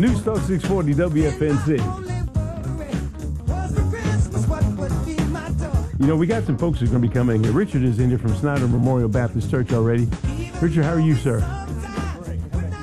News Talk 640 WFNZ. You know, we got some folks who are going to be coming here. Richard is in here from Snyder Memorial Baptist Church already. Richard, how are you, sir? For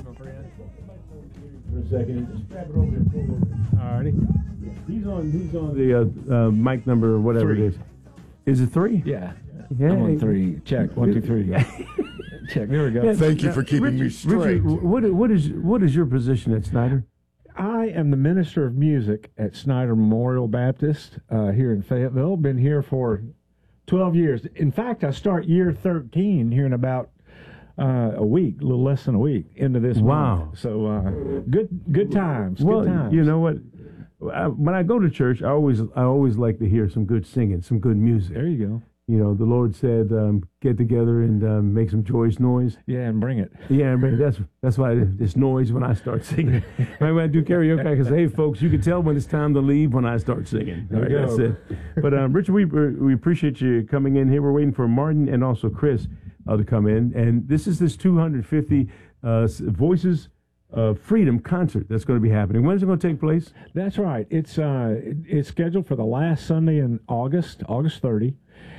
a second. Just grab it over there. Pull over. All righty. He's on the mic number or whatever 3. it is. Is it 3? Yeah. Yeah. I'm on 3. Check. 1, 2, 3. Check. There we go. Thank you for keeping me straight. Richard, what is your position at Snyder? I am the minister of music at Snyder Memorial Baptist here in Fayetteville. Been here for 12 years. In fact, I start year 13 here in about a week, a little less than a week into this month. So good times. Well, good times. You know what? When I go to church, I always like to hear some good singing, some good music. There you go. You know, the Lord said, get together and make some joyous noise. Yeah, and bring it. Yeah, that's why it's noise when I start singing. When I do karaoke, I can say, hey, folks, you can tell when it's time to leave when I start singing. There you go. That's it. But, Richard, we appreciate you coming in here. We're waiting for Martin and also Chris to come in. And this 250 Voices of Freedom concert that's going to be happening. When is it going to take place? That's right. It's scheduled for the last Sunday in August 30.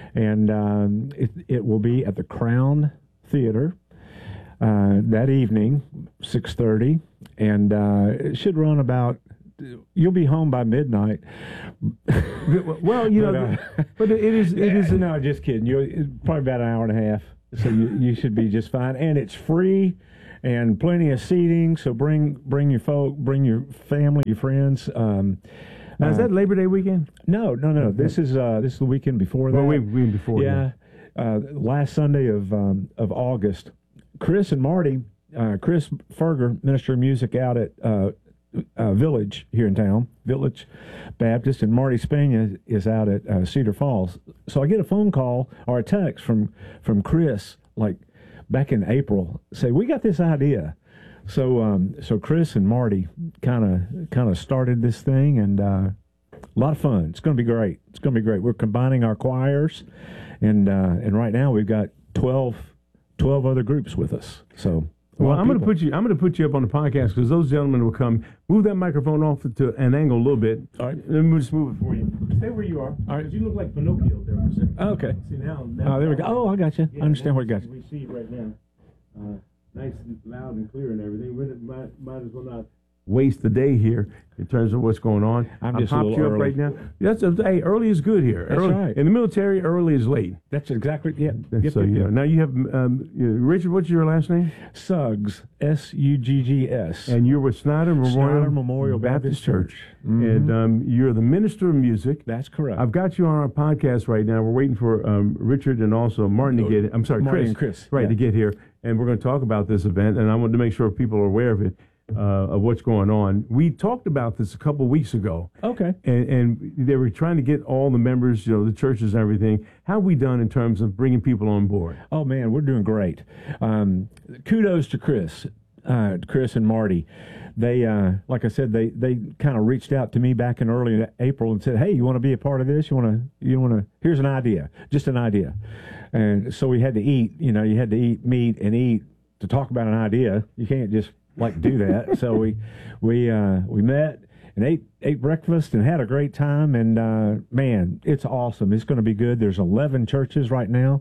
And it will be at the Crown Theater that evening, 6:30, and it should run about. You'll be home by midnight. Well, you know, but it is. No, just kidding. It's probably about an hour and a half, so you should be just fine. And it's free, and plenty of seating. So bring your folk, bring your family, your friends. Now, is that Labor Day weekend? No. This is the weekend before that. Well, weekend before. Yeah, last Sunday of August. Chris and Marty, Chris Ferger, minister of music out at Village here in town, Village Baptist, and Marty Spania is out at Cedar Falls. So I get a phone call or a text from Chris, like back in April, say we got this idea. So Chris and Marty kind of started this thing, and a lot of fun. It's going to be great. We're combining our choirs, and right now we've got 12 other groups with us. So I'm going to put you up on the podcast because those gentlemen will come. Move that microphone off to an angle a little bit. All right. Let me just move it for you. Stay where you are. All right. You look like Pinocchio there for a second. Okay. See now. There we go. Oh, I got you. Yeah, I understand where you got you. We see it right now. Nice and loud and clear and everything. We might as well not waste the day here in terms of what's going on. I'm just a popped little you up early. right now. Hey, early is good here. That's early, right. In the military, early is late. That's exactly So you know. Now you have Richard. What's your last name? Suggs, Suggs, and you're with Snyder Memorial Baptist Church. Mm-hmm. And you're the minister of music. That's correct. I've got you on our podcast right now. We're waiting for Richard and also Martin to get. I'm sorry, Martin Chris. and Chris. Right, yeah. to get here, and we're going to talk about this event. And I wanted to make sure people are aware of it. Of what's going on. We talked about this a couple of weeks ago. Okay. And they were trying to get all the members, the churches and everything. How have we done in terms of bringing people on board? Oh, man, we're doing great. Kudos to Chris and Marty. They, like I said, they kind of reached out to me back in early April and said, hey, you want to be a part of this? You want to, here's an idea, just an idea. And so we had to eat, you had to eat meat and eat to talk about an idea. You can't just do that. So we met and ate breakfast and had a great time. And man, it's awesome. It's going to be good. There's 11 churches right now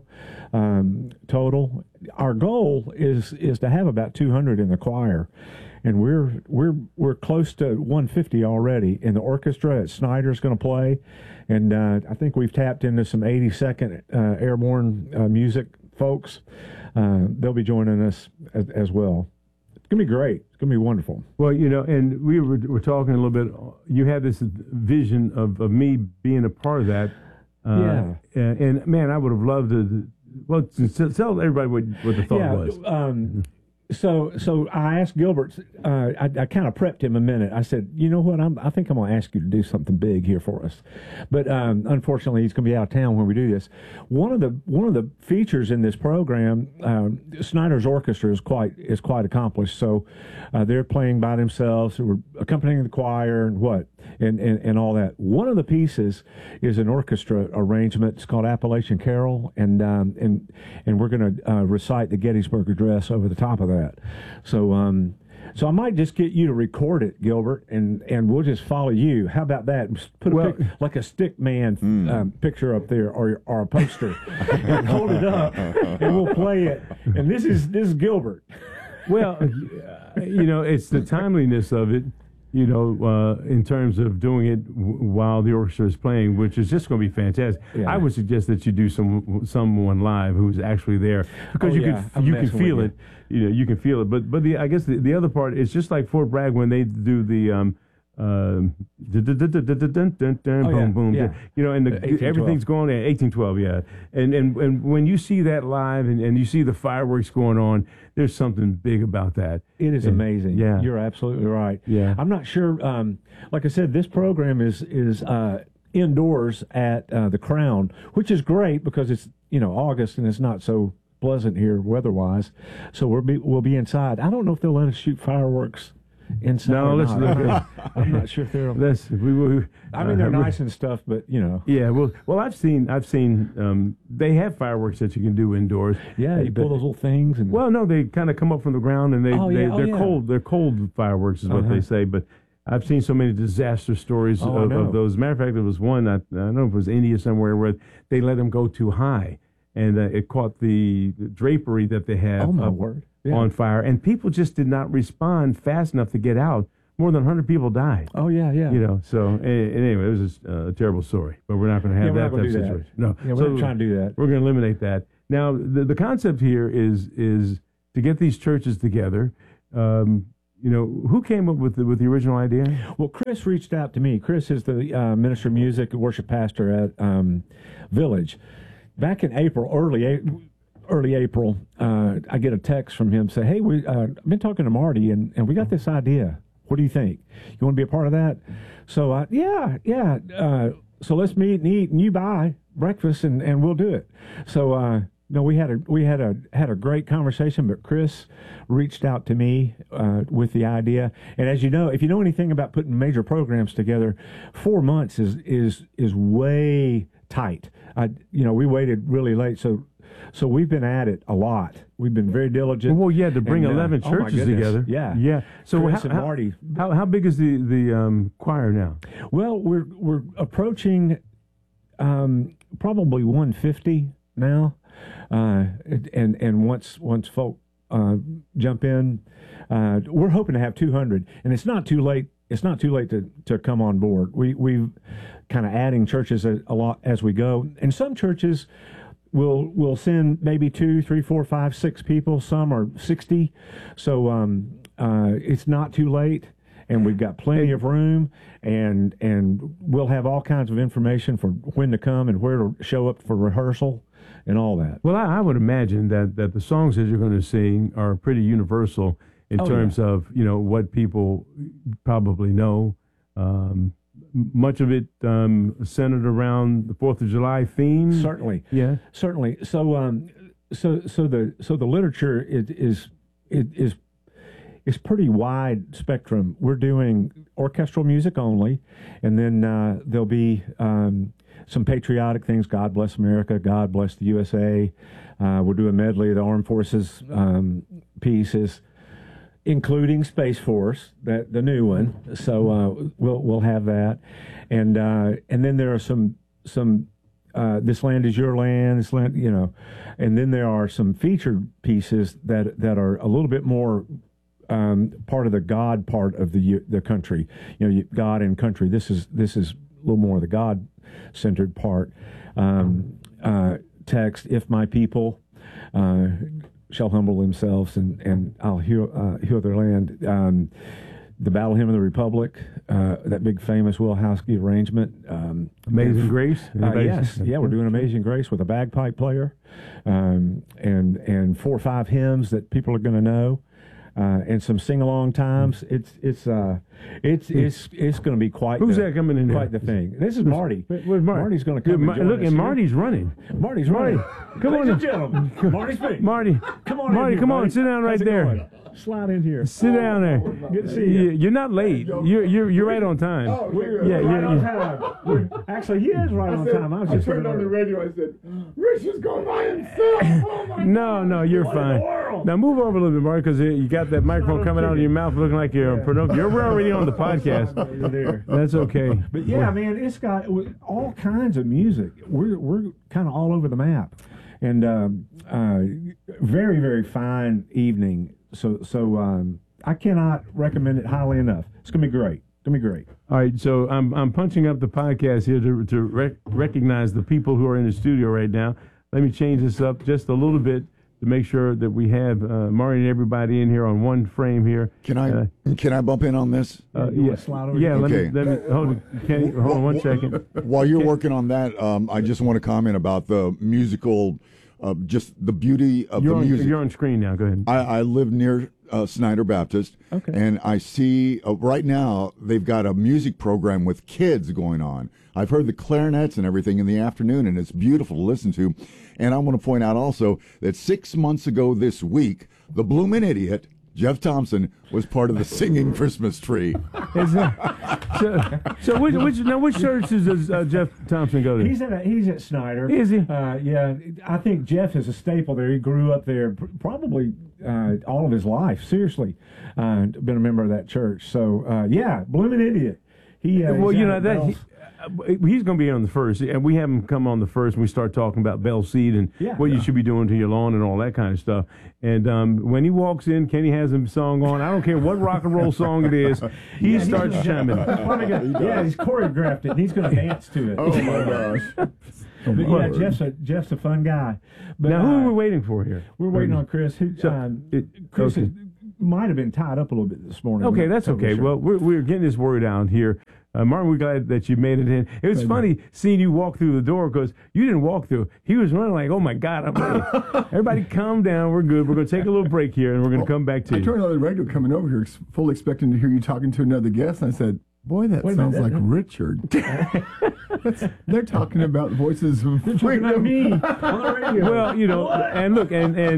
total. Our goal is to have about 200 in the choir, and we're close to 150 already. And the orchestra at Snyder's going to play, and I think we've tapped into some 82nd Airborne music folks. They'll be joining us as well. It's going to be great. It's going to be wonderful. Well, and we were talking a little bit. You had this vision of me being a part of that. Yeah. And man, I would have loved to. Well, tell everybody what the thought was. So I asked Gilbert. I kind of prepped him a minute. I said, you know what? I think I'm going to ask you to do something big here for us. But unfortunately, he's going to be out of town when we do this. One of the features in this program, Snyder's orchestra is quite accomplished. So they're playing by themselves. So we're accompanying the choir and all that. One of the pieces is an orchestra arrangement. It's called Appalachian Carol, and we're going to recite the Gettysburg Address over the top of that. So So I might just get you to record it, Gilbert, and we'll just follow you. How about that? Just put like a stick man picture up there, or a poster, and hold it up, and we'll play it. And this is Gilbert. Well, it's the timeliness of it. In terms of doing it while the orchestra is playing, which is just going to be fantastic. Yeah. I would suggest that you do someone live who's actually there, because you can feel it. You can feel it. But I guess the other part is just like Fort Bragg when they do the boom boom. And everything's going at 1812. Yeah, and when you see that live and you see the fireworks going on, there's something big about that. It is amazing. Yeah, you're absolutely right. Yeah, I'm not sure. Like I said, this program is indoors at the Crown, which is great because it's August and it's not so pleasant here weather-wise. So we'll be inside. I don't know if they'll let us shoot fireworks inside. No, let's look. I'm not sure if they're. I mean, they're nice and stuff, but Yeah, well, I've seen. They have fireworks that you can do indoors. Yeah, you pull those little things and. Well, no, they kind of come up from the ground and they're cold. They're cold fireworks, is what they say. But I've seen so many disaster stories of those. Matter of fact, there was one. I don't know if it was India somewhere where they let them go too high, and it caught the drapery that they have. Oh my word. Yeah. On fire, and people just did not respond fast enough to get out. More than 100 people died. Oh yeah. So anyway, it was a terrible story, but we're not going to have that type of situation. No, we're not trying to do that. We're going to eliminate that. Now, the concept here is to get these churches together. Who came up with the original idea? Well, Chris reached out to me. Chris is the minister of music and worship pastor at Village. Back in April, early April, I get a text from him say, "Hey, I've been talking to Marty, and we got this idea. What do you think? You want to be a part of that?" So, yeah. So let's meet and eat, and you buy breakfast, and we'll do it. So, no, we had a great conversation. But Chris reached out to me with the idea, and as you know, if you know anything about putting major programs together, 4 months is way tight. We waited really late, so we've been at it a lot. We've been very diligent. Well, yeah, to bring 11 churches together. Yeah. So Chris and Marty. How big is the choir now? Well, we're approaching probably 150 now, and once folk jump in, we're hoping to have 200, and it's not too late. It's not too late to come on board. We've kind of adding churches a lot as we go, and some churches we'll send maybe 2, 3, 4, 5, 6 people. Some are 60, so it's not too late, and we've got plenty of room, and we'll have all kinds of information for when to come and where to show up for rehearsal and all that. Well, I would imagine that the songs that you're going to sing are pretty universal in terms of what people probably know. Much of it centered around the 4th of July theme. Certainly, yeah, certainly. So, the literature is pretty wide spectrum. We're doing orchestral music only, and then there'll be some patriotic things. God bless America. God bless the USA. We'll do a medley of the Armed Forces pieces, including Space Force, the new one. So we'll have that, and then there are some This Land Is Your Land, this land, and then there are some featured pieces that are a little bit more part of the God part of the country. God and country. This is a little more of the God centered part. Text: If my people shall humble themselves, and I'll heal their land. The Battle Hymn of the Republic, that big famous Will Houskey arrangement. Amazing Grace? Yes. Yeah, we're doing Amazing Grace with a bagpipe player, and 4 or 5 hymns that people are going to know, and some sing-along times. It's going to be quite. Who's that coming in? Quite the thing. This is Marty. Where's Marty? Marty's going to come. Look, and Marty's running. Marty's running. Come on, gentlemen. Marty's big. Marty, come on. Marty, come on, sit down right there. Slide in here. Sit down there. Good to see you. You're not late. You're right on time. Oh, Yeah, Right on time. Actually, he is right on time. I was just turned on the radio. I said, Rich is going by himself. Oh, my No, you're fine. Now move over a little bit, Mark, because you got that microphone coming out of your mouth looking like you're You're already on the podcast. That's okay. But yeah, man, it's got all kinds of music. We're kind of all over the map, and very, very fine evening. So I cannot recommend it highly enough. It's gonna be great. All right, so I'm punching up the podcast here to recognize the people who are in the studio right now. Let me change this up just a little bit to make sure that we have Maury and everybody in here on one frame here. Can I bump in on this? Yeah, slide over let Okay. me hold it. Kenny, hold on 1 second. While you're working on that, I just want to comment about the musical, just the beauty of the music. You're on screen now. Go ahead. I live near Snyder Baptist, Okay. and I see right now they've got a music program with kids going on. I've heard the clarinets and everything in the afternoon, and it's beautiful to listen to. And I want to point out also that 6 months ago this week, the Bloomin' Idiot, Jeff Thompson, was part of the Singing Christmas Tree. So which churches does Jeff Thompson go to? He's at Snyder. Is he? Yeah, I think Jeff is a staple there. He grew up there probably all of his life. Seriously, been a member of that church. So yeah, Bloomin' Idiot. He's going to be on the first, and we have him come on the first, and we start talking about Bell Seed and what you should be doing to your lawn and all that kind of stuff. And when he walks in, Kenny has a song on. I don't care what rock and roll song it is. He starts chiming. Yeah, he's choreographed it, and he's going to dance to it. Oh, my gosh. But yeah, Jeff's a fun guy. But Now, who are we waiting for here? we're waiting on Chris. Chris might have been tied up a little bit this morning. Okay, that's okay. Sure. Well, we're getting this word out here. Martin, we're glad that you made it in. It was funny seeing you walk through the door because you didn't walk through. He was running like, oh, my God, I'm ready. Everybody calm down. We're good. We're going to take a little break here, and we're going to come back to you. I turned on the radio coming over here, fully expecting to hear you talking to another guest, and I said, boy, that sounds like Richard. They're talking about voices of freedom. About me on the radio. Well, and look,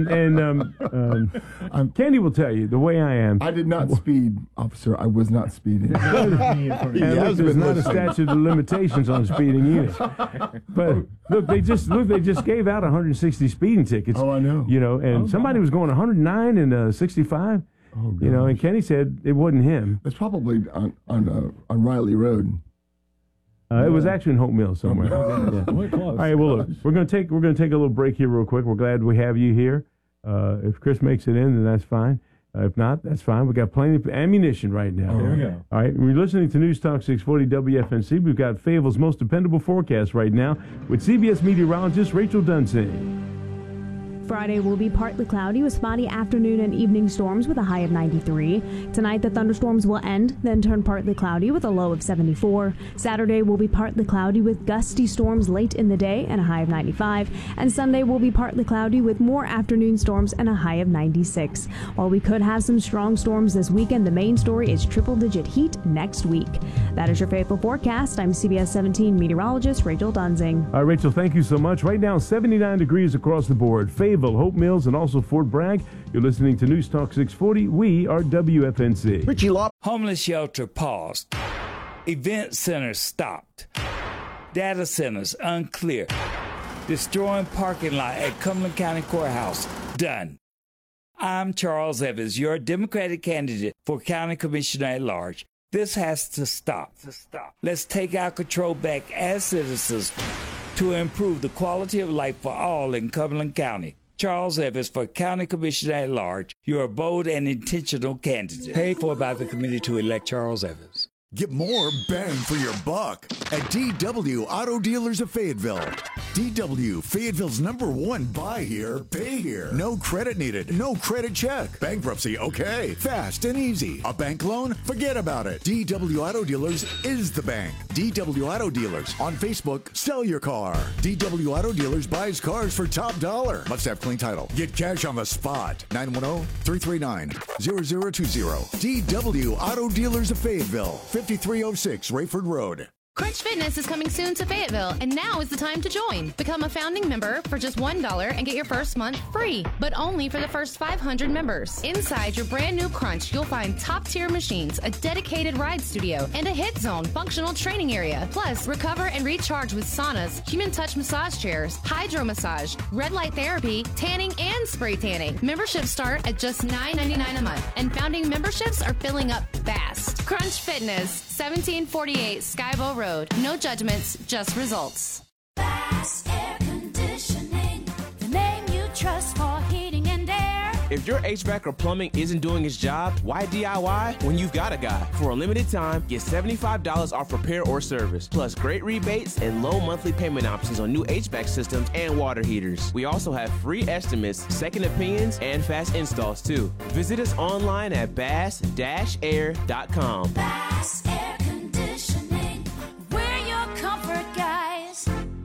Candy will tell you the way I am. I did not speed, officer. I was not speeding. And look, there's not a statute of limitations on speeding either. But look, they just gave out 160 speeding tickets. Oh, I know. And somebody was going 109 and 65. Oh, gosh. And Kenny said it wasn't him. It's probably on Riley Road. It was actually in Hope Mills somewhere. Yeah. We're close. All right, well, look, we're going to take a little break here real quick. We're glad we have you here. If Chris makes it in, then that's fine. If not, that's fine. We've got plenty of ammunition right now. There we go. All right, we're listening to News Talk 640 WFNC. We've got Fayetteville's most dependable forecast right now with CBS meteorologist Rachel Dunsing. Friday will be partly cloudy with spotty afternoon and evening storms with a high of 93. Tonight, the thunderstorms will end, then turn partly cloudy with a low of 74. Saturday will be partly cloudy with gusty storms late in the day and a high of 95. And Sunday will be partly cloudy with more afternoon storms and a high of 96. While we could have some strong storms this weekend, the main story is triple-digit heat next week. That is your Faithful forecast. I'm CBS 17 meteorologist Rachel Dunsing. All right, Rachel, thank you so much. Right now, 79 degrees across the board. Fayetteville, Hope Mills, and also Fort Bragg. You're listening to News Talk 640. We are WFNC. Richie Law. Homeless shelter paused. Event centers stopped. Data centers unclear. Destroying parking lot at Cumberland County Courthouse done. I'm Charles Evans, your Democratic candidate for County Commissioner at Large. This has to stop. Let's take our control back as citizens to improve the quality of life for all in Cumberland County. Charles Evans for County Commissioner at Large. You're a bold and intentional candidate. Paid for by the committee to elect Charles Evans. Get more bang for your buck at DW Auto Dealers of Fayetteville. DW, Fayetteville's #1 buy here, pay here. No credit needed, no credit check. Bankruptcy, okay. Fast and easy. A bank loan? Forget about it. DW Auto Dealers is the bank. DW Auto Dealers. On Facebook, sell your car. DW Auto Dealers buys cars for top dollar. Must have clean title. Get cash on the spot. 910-339-0020. DW Auto Dealers of Fayetteville. 5306 Rayford Road. Crunch Fitness is coming soon to Fayetteville, and now is the time to join. Become a founding member for just $1 and get your first month free, but only for the first 500 members. Inside your brand new Crunch, you'll find top-tier machines, a dedicated ride studio, and a hit zone functional training area. Plus, recover and recharge with saunas, human touch massage chairs, hydro massage, red light therapy, tanning, and spray tanning. Memberships start at just $9.99 a month, and founding memberships are filling up fast. Crunch Fitness, 1748 Skybo Road. No judgments, just results. Bass Air Conditioning, the name you trust for heating and air. If your HVAC or plumbing isn't doing its job, why DIY when you've got a guy? For a limited time, get $75 off repair or service, plus great rebates and low monthly payment options on new HVAC systems and water heaters. We also have free estimates, second opinions, and fast installs too. Visit us online at bass-air.com. Bass Air Conditioning, we're your comfort guys.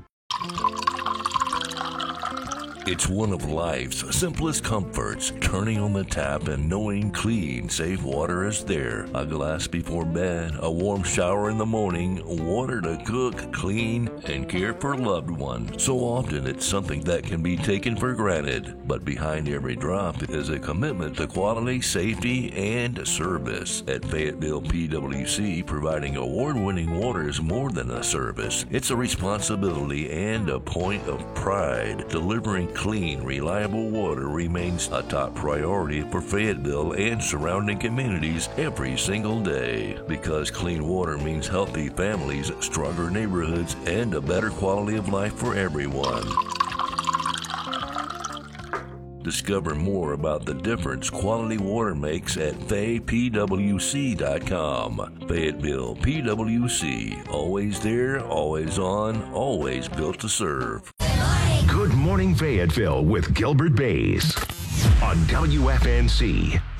It's one of life's simplest comforts, turning on the tap and knowing clean, safe water is there. A glass before bed, a warm shower in the morning, water to cook, clean, and care for loved ones. So often it's something that can be taken for granted, but behind every drop is a commitment to quality, safety, and service. At Fayetteville PWC, providing award-winning water is more than a service. It's a responsibility and a point of pride. Delivering clean, reliable water remains a top priority for Fayetteville and surrounding communities every single day. Because clean water means healthy families, stronger neighborhoods, and a better quality of life for everyone. Discover more about the difference quality water makes at faypwc.com. Fayetteville PWC, always there, always on, always built to serve. Good Morning Fayetteville with Gilbert Bays on WFNC.